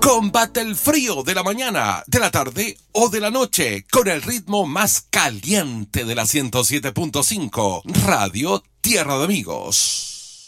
Combate el frío de la mañana, de la tarde o de la noche con el ritmo más caliente de la 107.5 Radio Tierra de Amigos.